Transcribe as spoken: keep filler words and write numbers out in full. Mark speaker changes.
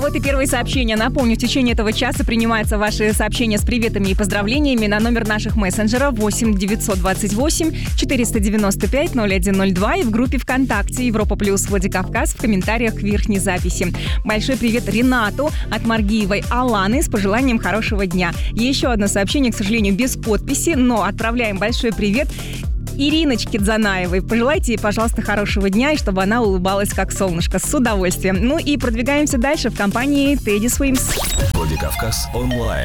Speaker 1: вот и первые сообщения. Напомню, в течение этого часа принимаются ваши сообщения с приветами и поздравлениями на номер наших мессенджеров восемь девятьсот двадцать восемь четыреста девяносто пять ноль один ноль два и в группе ВКонтакте Европа Плюс Владикавказ в комментариях к верхней записи. Большой привет Ренату от Маргиевой Аланы с пожеланием хорошего дня. Еще одно сообщение, к сожалению, без подписи, но отправляем большой привет Ириночке Дзанаевой. Пожелайте ей, пожалуйста, хорошего дня и чтобы она улыбалась как солнышко. С удовольствием. Ну и продвигаемся дальше в компании Teddy Swims.
Speaker 2: Владикавказ онлайн.